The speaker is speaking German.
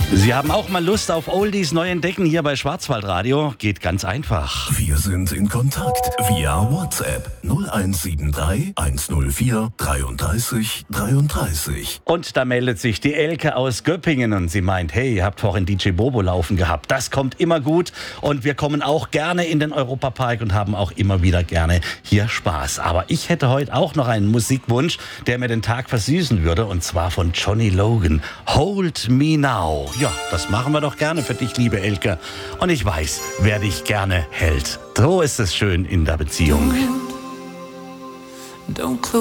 Sie haben auch mal Lust auf Oldies neu entdecken hier bei Schwarzwaldradio? Geht ganz einfach. Wir sind in Kontakt via WhatsApp 0173 104 33 33. Und da meldet sich die Elke aus Göppingen und sie meint, hey, ihr habt vorhin DJ Bobo laufen gehabt. Das kommt immer gut und wir kommen auch gerne in den Europapark und haben auch immer wieder gerne hier Spaß. Aber ich hätte heute auch noch einen Musikwunsch, der mir den Tag versüßen würde, und zwar von Johnny Logan. Hold Me Now. Ja, das machen wir doch gerne für dich, liebe Elke. Und ich weiß, wer dich gerne hält. So ist es schön in der Beziehung. Don't close